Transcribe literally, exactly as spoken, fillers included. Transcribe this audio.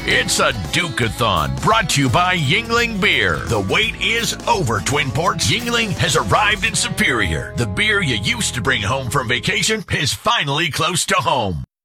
It's a Duke-a-thon, brought to you by Yuengling Beer. The wait is over, Twin Ports. Yuengling has arrived in Superior. The beer you used to bring home from vacation is finally close to home.